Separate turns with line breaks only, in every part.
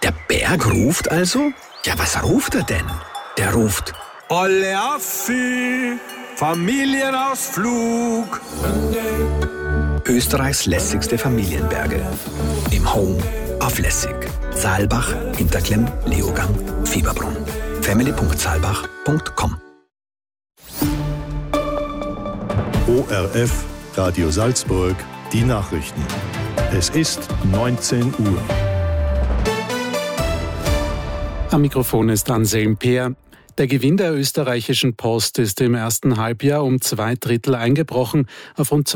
Der Berg ruft also? Ja, was ruft er denn? Der ruft:
Olle Affi, Familienausflug.
Österreichs lässigste Familienberge. Im Home auf Lässig. Saalbach, Hinterklemm, Leogang, Fieberbrunn. family.saalbach.com.
ORF, Radio Salzburg, die Nachrichten. Es ist 19 Uhr.
Am Mikrofon ist Anselm Peer. Der Gewinn der österreichischen Post ist im ersten Halbjahr um 2/3 eingebrochen auf rund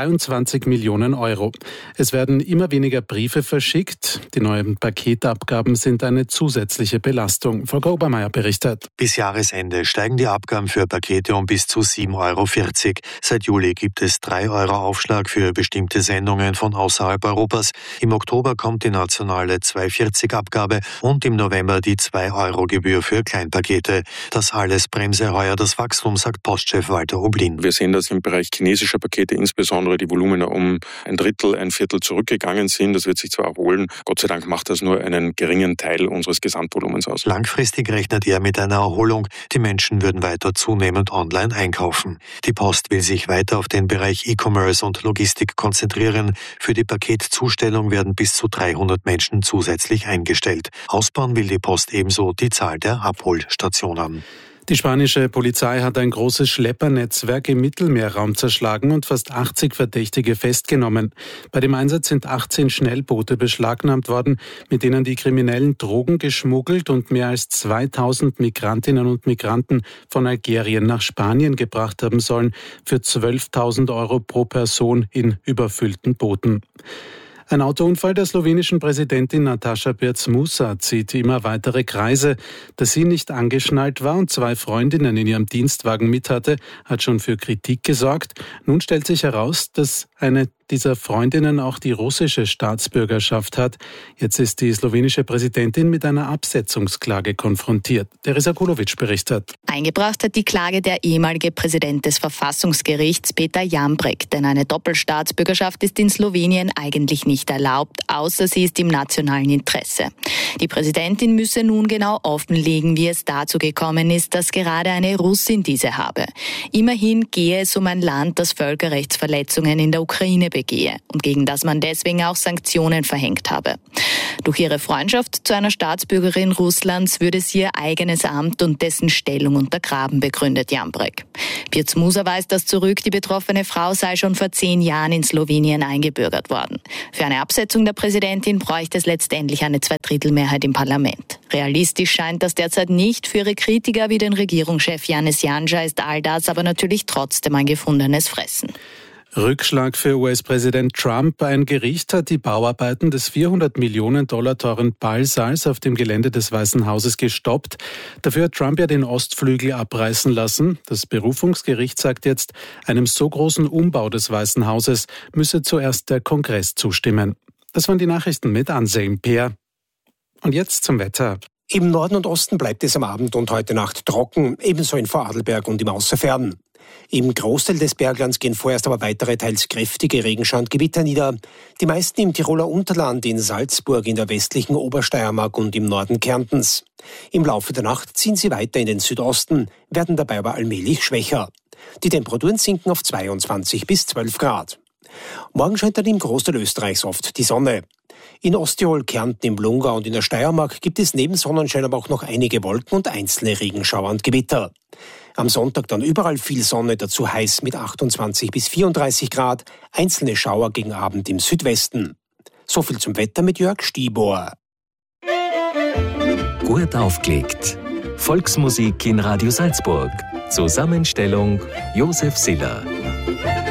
23 Millionen Euro. Es werden immer weniger Briefe verschickt. Die neuen Paketabgaben sind eine zusätzliche Belastung. Volker Obermeier berichtet.
Bis Jahresende steigen die Abgaben für Pakete um bis zu 7,40 €. Seit Juli gibt es 3 € Aufschlag für bestimmte Sendungen von außerhalb Europas. Im Oktober kommt die nationale 2,40 Abgabe und im November die 2-€ für Kleinpakete. Das alles bremse heuer das Wachstum, sagt Postchef Walter Oblin.
Wir sehen, dass im Bereich chinesischer Pakete insbesondere die Volumina um 1/3, 1/4 zurückgegangen sind. Das wird sich zwar erholen, Gott sei Dank macht das nur einen geringen Teil unseres Gesamtvolumens aus.
Langfristig rechnet er mit einer Erholung. Die Menschen würden weiter zunehmend online einkaufen. Die Post will sich weiter auf den Bereich E-Commerce und Logistik konzentrieren. Für die Paketzustellung werden bis zu 300 Menschen zusätzlich eingestellt. Ausbauen will die Post ebenso die Zahl der Abholstationen.
Die spanische Polizei hat ein großes Schleppernetzwerk im Mittelmeerraum zerschlagen und fast 80 Verdächtige festgenommen. Bei dem Einsatz sind 18 Schnellboote beschlagnahmt worden, mit denen die Kriminellen Drogen geschmuggelt und mehr als 2000 Migrantinnen und Migranten von Algerien nach Spanien gebracht haben sollen, für 12.000 € pro Person in überfüllten Booten. Ein Autounfall der slowenischen Präsidentin Nataša Pirc-Musar zieht immer weitere Kreise. Dass sie nicht angeschnallt war und 2 Freundinnen in ihrem Dienstwagen mit hatte, hat schon für Kritik gesorgt. Nun stellt sich heraus, dass eine dieser Freundinnen auch die russische Staatsbürgerschaft hat. Jetzt ist die slowenische Präsidentin mit einer Absetzungsklage konfrontiert. Teresa Kulovic berichtet.
Eingebracht hat die Klage der ehemalige Präsident des Verfassungsgerichts Peter Jambrek, denn eine Doppelstaatsbürgerschaft ist in Slowenien eigentlich nicht erlaubt, außer sie ist im nationalen Interesse. Die Präsidentin müsse nun genau offenlegen, wie es dazu gekommen ist, dass gerade eine Russin diese habe. Immerhin gehe es um ein Land, das Völkerrechtsverletzungen in der Ukraine begehe und gegen das man deswegen auch Sanktionen verhängt habe. Durch ihre Freundschaft zu einer Staatsbürgerin Russlands würde sie ihr eigenes Amt und dessen Stellung untergraben, begründet Jambrek. Pirc-Musar weist das zurück, die betroffene Frau sei schon vor 10 Jahren in Slowenien eingebürgert worden. Für eine Absetzung der Präsidentin bräuchte es letztendlich eine 2/3-Mehrheit im Parlament. Realistisch scheint das derzeit nicht. Für ihre Kritiker wie den Regierungschef Janez Janša ist all das aber natürlich trotzdem ein gefundenes Fressen.
Rückschlag für US-Präsident Trump. Ein Gericht hat die Bauarbeiten des $400 Millionen teuren Ballsaals auf dem Gelände des Weißen Hauses gestoppt. Dafür hat Trump ja den Ostflügel abreißen lassen. Das Berufungsgericht sagt jetzt, einem so großen Umbau des Weißen Hauses müsse zuerst der Kongress zustimmen. Das waren die Nachrichten mit Anselm Peer. Und jetzt zum Wetter.
Im Norden und Osten bleibt es am Abend und heute Nacht trocken, ebenso in Vorarlberg und im Außerfern. Im Großteil des Berglands gehen vorerst aber weitere teils kräftige Regenschauer und Gewitter nieder. Die meisten im Tiroler Unterland, in Salzburg, in der westlichen Obersteiermark und im Norden Kärntens. Im Laufe der Nacht ziehen sie weiter in den Südosten, werden dabei aber allmählich schwächer. Die Temperaturen sinken auf 22 bis 12 Grad. Morgen scheint dann im Großteil Österreichs oft die Sonne. In Osttirol, Kärnten, im Lungau und in der Steiermark gibt es neben Sonnenschein aber auch noch einige Wolken und einzelne Regenschauer und Gewitter. Am Sonntag dann überall viel Sonne, dazu heiß mit 28 bis 34 Grad, einzelne Schauer gegen Abend im Südwesten. So viel zum Wetter mit Jörg Stibor.
Gut aufgelegt. Volksmusik in Radio Salzburg. Zusammenstellung Josef Siller.